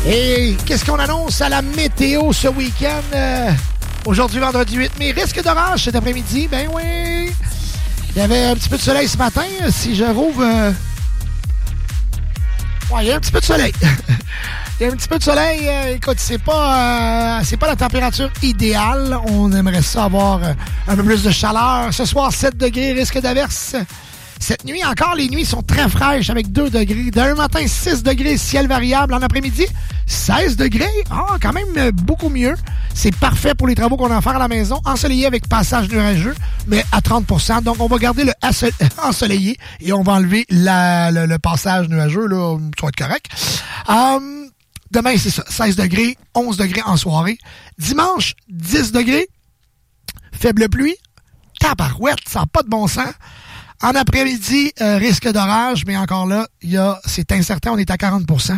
Et qu'est-ce qu'on annonce à la météo ce week-end? Aujourd'hui, vendredi 8 mai, risque d'orage cet après-midi. Ben oui! Il y avait un petit peu de soleil ce matin. Si je rouvre... Ouais, il y a un petit peu de soleil. Il y a un petit peu de soleil. Écoute, c'est pas la température idéale. On aimerait ça avoir un peu plus de chaleur. Ce soir, 7 degrés, risque d'averse. Cette nuit, encore, les nuits sont très fraîches avec 2 degrés. D'un matin, 6 degrés, ciel variable. En après-midi, 16 degrés. Ah, quand même beaucoup mieux. C'est parfait pour les travaux qu'on a à faire à la maison. Ensoleillé avec passage nuageux, mais à 30%. Donc, on va garder le ensoleillé et on va enlever le passage nuageux. Là, ça va être correct. Demain, c'est ça. 16 degrés, 11 degrés en soirée. Dimanche, 10 degrés. Faible pluie. Tabarouette, ça n'a pas de bon sens. En après-midi, risque d'orage, mais encore là, c'est incertain, on est à 40%.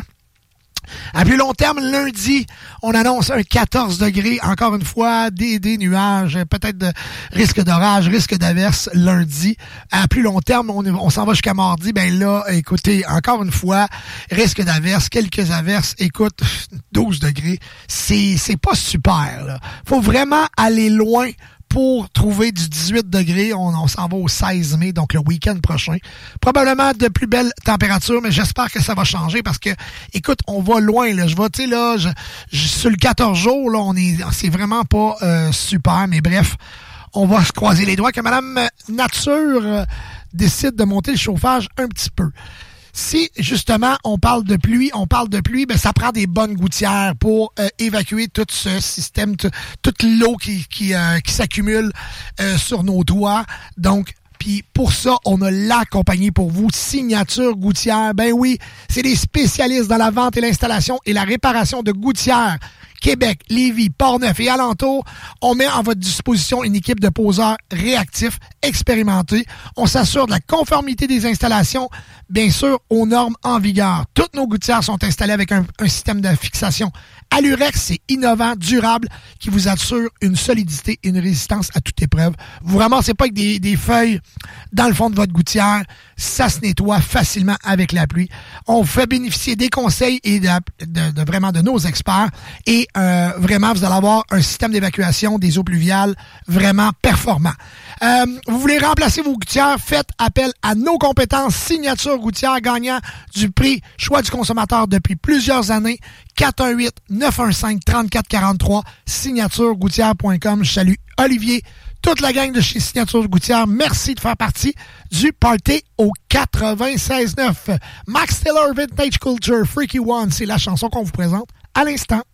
À plus long terme, lundi, on annonce un 14 degrés, encore une fois, des nuages, peut-être de risque d'orage, risque d'averse lundi. À plus long terme, on s'en va jusqu'à mardi. Ben là, écoutez, encore une fois, risque d'averse, quelques averses. Écoute, 12 degrés, c'est pas super, là. Faut vraiment aller loin pour trouver du 18 degrés. On s'en va au 16 mai, donc le week-end prochain. Probablement de plus belles températures, mais j'espère que ça va changer parce que, écoute, on va loin, là. Sur le 14 jours, là, c'est vraiment pas super, mais bref, on va se croiser les doigts que Madame Nature décide de monter le chauffage un petit peu. Si, justement, on parle de pluie, ben ça prend des bonnes gouttières pour évacuer tout ce système, toute l'eau qui s'accumule sur nos toits. Donc, puis pour ça, on a la compagnie pour vous, Signature Gouttière. Ben oui, c'est des spécialistes dans la vente et l'installation et la réparation de gouttières. Québec, Lévis, Portneuf et alentours, on met à votre disposition une équipe de poseurs réactifs, expérimentés. On s'assure de la conformité des installations, bien sûr, aux normes en vigueur. Toutes nos gouttières sont installées avec un système de fixation Alurex, c'est innovant, durable, qui vous assure une solidité et une résistance à toute épreuve. Vous ramassez pas avec des feuilles dans le fond de votre gouttière. Ça se nettoie facilement avec la pluie. On vous fait bénéficier des conseils et vraiment de nos experts. Et vraiment, vous allez avoir un système d'évacuation des eaux pluviales vraiment performant. Vous voulez remplacer vos gouttières? Faites appel à nos compétences. Signature Gouttière, gagnant du prix Choix du consommateur depuis plusieurs années. 418-915-3443, signaturegouttière.com. Je salue Olivier, toute la gang de chez Signature Gouttière. Merci de faire partie du party au 96.9. Max Taylor, Vintage Culture, Freaky One, c'est la chanson qu'on vous présente à l'instant.